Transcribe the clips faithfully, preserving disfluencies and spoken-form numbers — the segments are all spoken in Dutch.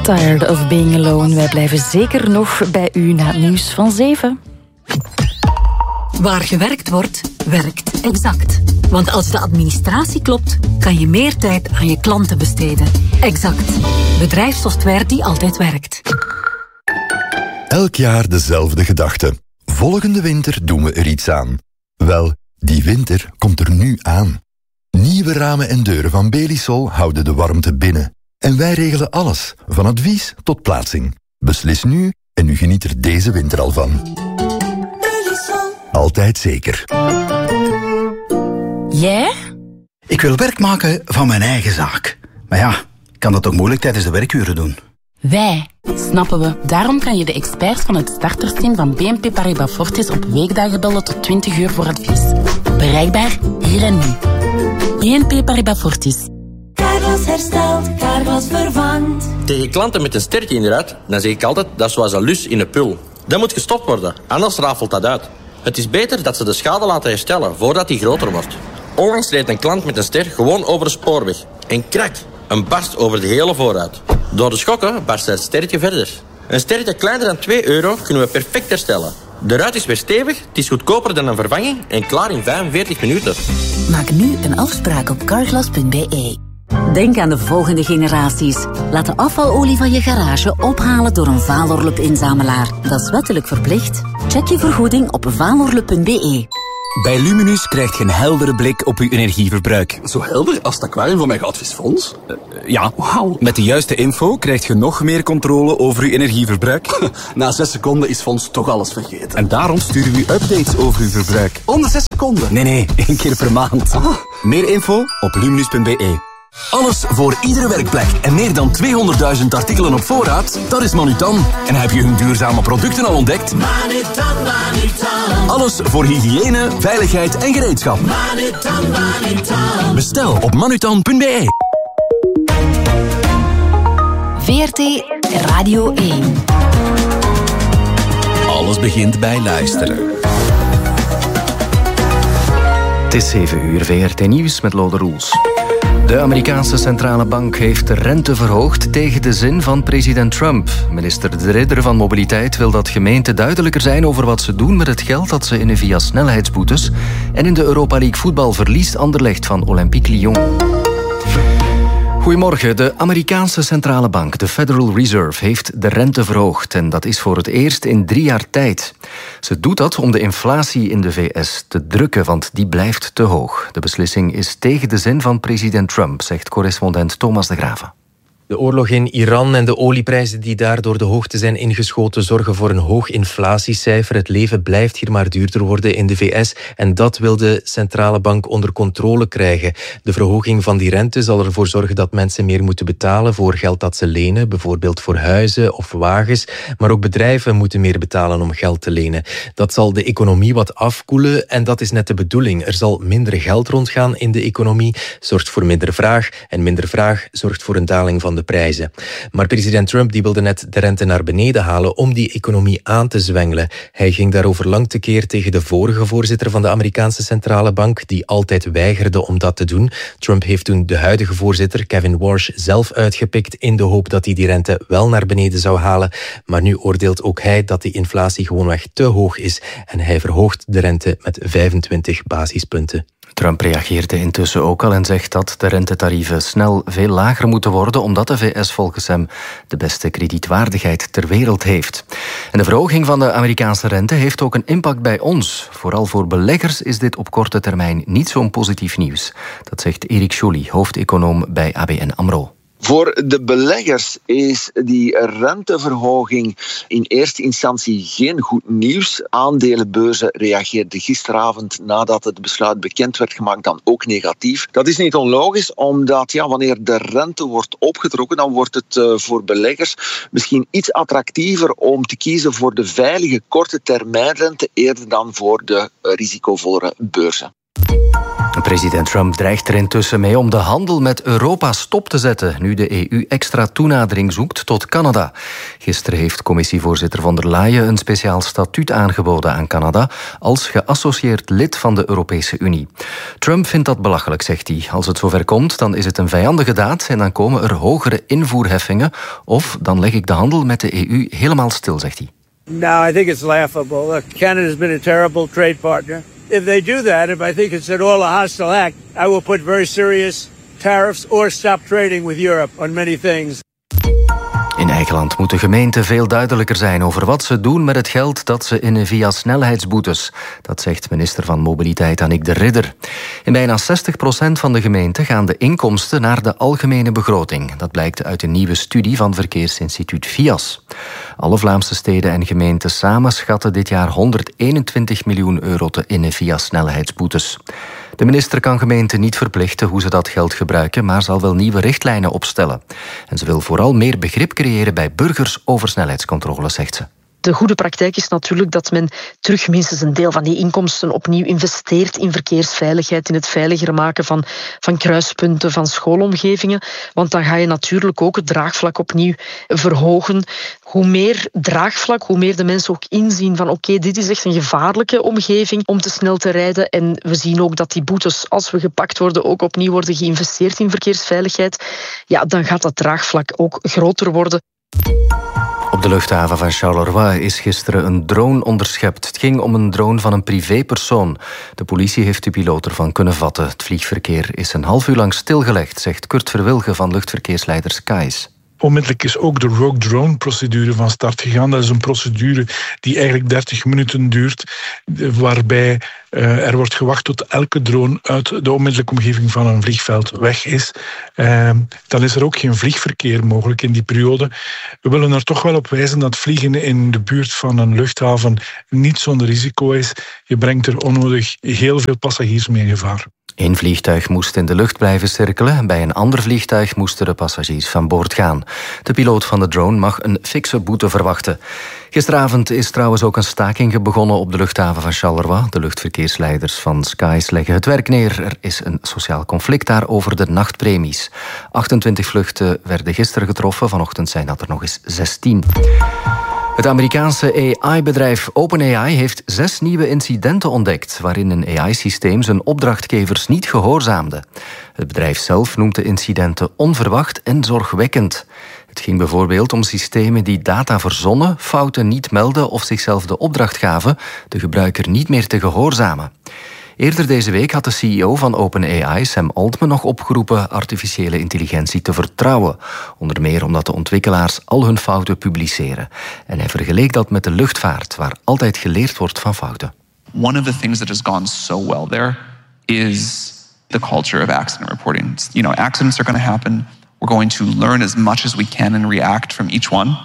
Tired of being alone. Wij blijven zeker nog bij u na het nieuws van zeven. Waar gewerkt wordt, werkt Exact. Want als de administratie klopt, kan je meer tijd aan je klanten besteden. Exact. Bedrijfssoftware die altijd werkt. Elk jaar dezelfde gedachte. Volgende winter doen we er iets aan. Wel, die winter komt er nu aan. Nieuwe ramen en deuren van Belisol houden de warmte binnen. En wij regelen alles, van advies tot plaatsing. Beslis nu en u geniet er deze winter al van. Belisol. Altijd zeker. Jij? Ik wil werk maken van mijn eigen zaak. Maar ja, ik kan dat toch moeilijk tijdens de werkuren doen? Wij, snappen we. Daarom kan je de experts van het startersteam van B N P Paribas Fortis op weekdagen bellen tot twintig uur voor advies. Bereikbaar hier en nu. B N P Paribas Fortis. Carglass herstelt, Carglass vervangt. Tegen klanten met een stertje in de ruit, dan zeg ik altijd, dat is zoals een lus in een pul. Dat moet gestopt worden, anders rafelt dat uit. Het is beter dat ze de schade laten herstellen voordat die groter wordt. Onlangs reed een klant met een ster gewoon over de spoorweg. En krak, een barst over de hele voorruit. Door de schokken barst het sterretje verder. Een sterretje kleiner dan twee euro kunnen we perfect herstellen. De ruit is weer stevig, het is goedkoper dan een vervanging en klaar in vijfenveertig minuten. Maak nu een afspraak op carglass punt b e. Denk aan de volgende generaties. Laat de afvalolie van je garage ophalen door een Valorlup-inzamelaar. Dat is wettelijk verplicht. Check je vergoeding op valorlup punt b e. Bij Luminus krijg je een heldere blik op uw energieverbruik. Zo helder als het aquarium van mijn goudvisfonds? Uh, ja. Wauw. Met de juiste info krijg je nog meer controle over uw energieverbruik. Na zes seconden is Fons toch alles vergeten. En daarom sturen we u updates over uw verbruik. Om de zes seconden? Nee, nee, één keer per maand. Ah. Meer info op luminus punt b e. Alles voor iedere werkplek en meer dan tweehonderdduizend artikelen op voorraad, dat is Manutan. En heb je hun duurzame producten al ontdekt? Manutan, Manutan. Alles voor hygiëne, veiligheid en gereedschap. Manutan, Manutan. Bestel op manutan punt b e. V R T Radio één. Alles begint bij luisteren. Het is zeven uur, V R T Nieuws met Lode Roels. De Amerikaanse centrale bank heeft de rente verhoogd tegen de zin van president Trump. Minister De Ridder van Mobiliteit wil dat gemeenten duidelijker zijn over wat ze doen met het geld dat ze innen via snelheidsboetes. En in de Europa League voetbal verliest Anderlecht van Olympique Lyon. Goedemorgen. De Amerikaanse centrale bank, de Federal Reserve, heeft de rente verhoogd. En dat is voor het eerst in drie jaar tijd. Ze doet dat om de inflatie in de V S te drukken, want die blijft te hoog. De beslissing is tegen de zin van president Trump, zegt correspondent Thomas de Graven. De oorlog in Iran en de olieprijzen die daar door de hoogte zijn ingeschoten zorgen voor een hoog inflatiecijfer. Het leven blijft hier maar duurder worden in de V S en dat wil de centrale bank onder controle krijgen. De verhoging van die rente zal ervoor zorgen dat mensen meer moeten betalen voor geld dat ze lenen, bijvoorbeeld voor huizen of wagens. Maar ook bedrijven moeten meer betalen om geld te lenen. Dat zal de economie wat afkoelen en dat is net de bedoeling. Er zal minder geld rondgaan in de economie, zorgt voor minder vraag en minder vraag zorgt voor een daling van de prijzen. Maar president Trump die wilde net de rente naar beneden halen om die economie aan te zwengelen. Hij ging daarover lang tekeer tegen de vorige voorzitter van de Amerikaanse centrale bank, die altijd weigerde om dat te doen. Trump heeft toen de huidige voorzitter, Kevin Warsh, zelf uitgepikt in de hoop dat hij die rente wel naar beneden zou halen. Maar nu oordeelt ook hij dat die inflatie gewoonweg te hoog is en hij verhoogt de rente met vijfentwintig basispunten. Trump reageerde intussen ook al en zegt dat de rentetarieven snel veel lager moeten worden, omdat de V S volgens hem de beste kredietwaardigheid ter wereld heeft. En de verhoging van de Amerikaanse rente heeft ook een impact bij ons. Vooral voor beleggers is dit op korte termijn niet zo'n positief nieuws. Dat zegt Erik Joly, hoofdeconoom bij A B N AMRO. Voor de beleggers is die renteverhoging in eerste instantie geen goed nieuws. Aandelenbeurzen reageerden gisteravond nadat het besluit bekend werd gemaakt dan ook negatief. Dat is niet onlogisch, omdat ja, wanneer de rente wordt opgetrokken, dan wordt het uh, voor beleggers misschien iets attractiever om te kiezen voor de veilige korte termijnrente eerder dan voor de uh, risicovollere beurzen. President Trump dreigt er intussen mee om de handel met Europa stop te zetten, nu de E U extra toenadering zoekt tot Canada. Gisteren heeft commissievoorzitter von der Leyen een speciaal statuut aangeboden aan Canada als geassocieerd lid van de Europese Unie. Trump vindt dat belachelijk, zegt hij. Als het zover komt, dan is het een vijandige daad en dan komen er hogere invoerheffingen of dan leg ik de handel met de E U helemaal stil, zegt hij. No, I think it's laughable. Look, Canada's been a terrible trade partner. If they do that, if I think it's at all a hostile act, I will put very serious tariffs or stop trading with Europe on many things. In eigen land moet de gemeente veel duidelijker zijn over wat ze doen met het geld dat ze innen via snelheidsboetes. Dat zegt minister van Mobiliteit Annick de Ridder. In bijna zestig procent van de gemeenten gaan de inkomsten naar de algemene begroting. Dat blijkt uit een nieuwe studie van verkeersinstituut V I A S. Alle Vlaamse steden en gemeenten samen schatten dit jaar honderdeenentwintig miljoen euro te innen via snelheidsboetes. De minister kan gemeenten niet verplichten hoe ze dat geld gebruiken, maar zal wel nieuwe richtlijnen opstellen. En ze wil vooral meer begrip creëren bij burgers over snelheidscontrole, zegt ze. De goede praktijk is natuurlijk dat men terug minstens een deel van die inkomsten opnieuw investeert in verkeersveiligheid, in het veiliger maken van, van kruispunten, van schoolomgevingen. Want dan ga je natuurlijk ook het draagvlak opnieuw verhogen. Hoe meer draagvlak, hoe meer de mensen ook inzien van oké, okay, dit is echt een gevaarlijke omgeving om te snel te rijden. En we zien ook dat die boetes, als we gepakt worden, ook opnieuw worden geïnvesteerd in verkeersveiligheid. Ja, dan gaat dat draagvlak ook groter worden. Op de luchthaven van Charleroi is gisteren een drone onderschept. Het ging om een drone van een privépersoon. De politie heeft de piloot ervan kunnen vatten. Het vliegverkeer is een half uur lang stilgelegd, zegt Kurt Verwilge van luchtverkeersleider Skies. Onmiddellijk is ook de Rogue Drone-procedure van start gegaan. Dat is een procedure die eigenlijk dertig minuten duurt, waarbij uh, er wordt gewacht tot elke drone uit de onmiddellijke omgeving van een vliegveld weg is. Uh, dan is er ook geen vliegverkeer mogelijk in die periode. We willen er toch wel op wijzen dat vliegen in de buurt van een luchthaven niet zonder risico is. Je brengt er onnodig heel veel passagiers mee in gevaar. Eén vliegtuig moest in de lucht blijven cirkelen. Bij een ander vliegtuig moesten de passagiers van boord gaan. De piloot van de drone mag een fikse boete verwachten. Gisteravond is trouwens ook een staking begonnen op de luchthaven van Charleroi. De luchtverkeersleiders van Skies leggen het werk neer. Er is een sociaal conflict daar over de nachtpremies. achtentwintig vluchten werden gisteren getroffen. Vanochtend zijn dat er nog eens zestien. Het Amerikaanse A I-bedrijf OpenAI heeft zes nieuwe incidenten ontdekt waarin een A I-systeem zijn opdrachtgevers niet gehoorzaamde. Het bedrijf zelf noemt de incidenten onverwacht en zorgwekkend. Het ging bijvoorbeeld om systemen die data verzonnen, fouten niet melden of zichzelf de opdracht gaven de gebruiker niet meer te gehoorzamen. Eerder deze week had de C E O van OpenAI, Sam Altman, nog opgeroepen artificiële intelligentie te vertrouwen. Onder meer omdat de ontwikkelaars al hun fouten publiceren. En hij vergeleek dat met de luchtvaart, waar altijd geleerd wordt van fouten. One of the things that has gone so well there is the culture of accident reporting. You know, accidents are going to happen. We're going to learn as much as we can and react from each one.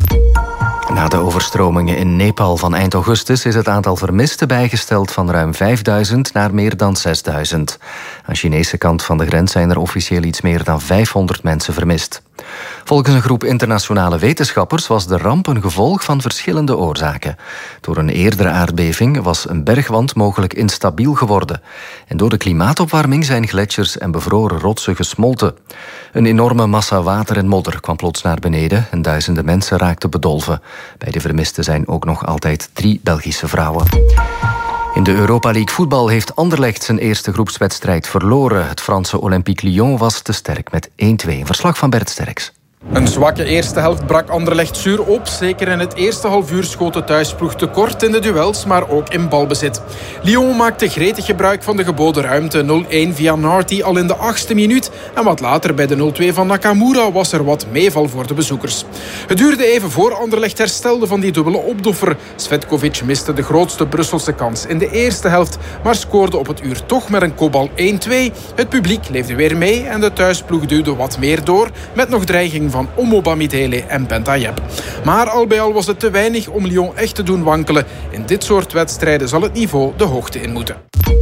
Na de overstromingen in Nepal van eind augustus is het aantal vermisten bijgesteld van ruim vijfduizend naar meer dan zesduizend. Aan de Chinese kant van de grens zijn er officieel iets meer dan vijfhonderd mensen vermist. Volgens een groep internationale wetenschappers was de ramp een gevolg van verschillende oorzaken. Door een eerdere aardbeving was een bergwand mogelijk instabiel geworden. En door de klimaatopwarming zijn gletsjers en bevroren rotsen gesmolten. Een enorme massa water en modder kwam plots naar beneden en duizenden mensen raakten bedolven. Bij de vermisten zijn ook nog altijd drie Belgische vrouwen. In de Europa League voetbal heeft Anderlecht zijn eerste groepswedstrijd verloren. Het Franse Olympique Lyon was te sterk met één twee. Een verslag van Bert Sterks. Een zwakke eerste helft brak Anderlecht zuur op. Zeker in het eerste half uur schoot de thuisploeg tekort in de duels, maar ook in balbezit. Lyon maakte gretig gebruik van de geboden ruimte. nul één via Narty al in de achtste minuut. En wat later bij de nul twee van Nakamura was er wat meeval voor de bezoekers. Het duurde even voor Anderlecht herstelde van die dubbele opdoffer. Svetkovic miste de grootste Brusselse kans in de eerste helft, maar scoorde op het uur toch met een kopbal één twee. Het publiek leefde weer mee en de thuisploeg duwde wat meer door met nog dreiging van Omo Bamidele en Bentayeb. Maar al bij al was het te weinig om Lyon echt te doen wankelen. In dit soort wedstrijden zal het niveau de hoogte in moeten.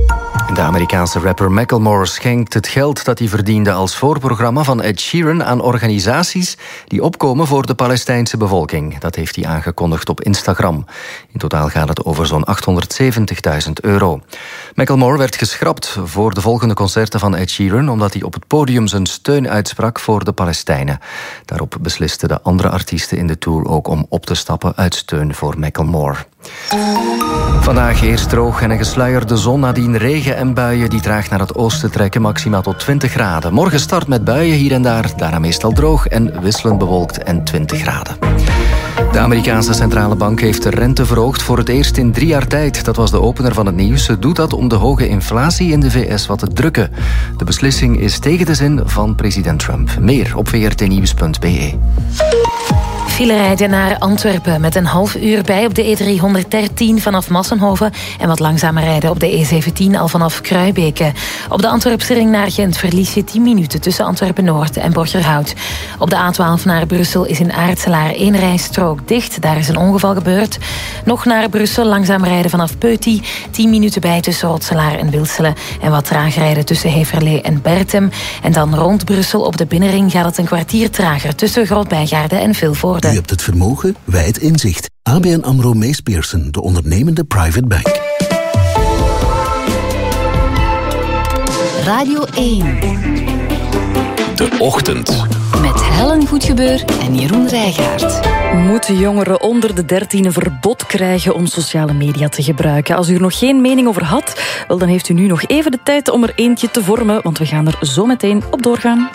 De Amerikaanse rapper Macklemore schenkt het geld dat hij verdiende als voorprogramma van Ed Sheeran aan organisaties die opkomen voor de Palestijnse bevolking. Dat heeft hij aangekondigd op Instagram. In totaal gaat het over zo'n achthonderdzeventigduizend euro. Macklemore werd geschrapt voor de volgende concerten van Ed Sheeran omdat hij op het podium zijn steun uitsprak voor de Palestijnen. Daarop beslisten de andere artiesten in de tour ook om op te stappen uit steun voor Macklemore. Vandaag eerst droog en een gesluierde zon, nadien regen en buien die traag naar het oosten trekken, maximaal tot twintig graden. Morgen start met buien hier en daar, daarna meestal droog en wisselend bewolkt en twintig graden. De Amerikaanse centrale bank heeft de rente verhoogd voor het eerst in drie jaar tijd. Dat was de opener van het nieuws. Ze doet dat om de hoge inflatie in de V S wat te drukken. De beslissing is tegen de zin van president Trump. Meer op v r t nieuws punt b e. File rijden naar Antwerpen met een half uur bij op de E driehonderddertien vanaf Massenhoven en wat langzamer rijden op de E zeventien al vanaf Kruibeke. Op de Antwerpse ring naar Gent verlies je tien minuten tussen Antwerpen-Noord en Borgerhout. Op de A twaalf naar Brussel is in Aartselaar één rijstrook dicht. Daar is een ongeval gebeurd. Nog naar Brussel langzaam rijden vanaf Peuty. tien minuten bij tussen Rotselaar en Wilselen. En wat traag rijden tussen Heverlee en Bertem. En dan rond Brussel op de binnenring gaat het een kwartier trager tussen Groot-Bijgaarde en Vilvoorde. U hebt het vermogen, wij het inzicht. A B N AMRO Mees Pierson, de ondernemende private bank. Radio één. De Ochtend. Met Helen Goedgebeur en Jeroen Rijgaard. Moeten jongeren onder de dertien een verbod krijgen om sociale media te gebruiken? Als u er nog geen mening over had, wel, dan heeft u nu nog even de tijd om er eentje te vormen, want we gaan er zo meteen op doorgaan.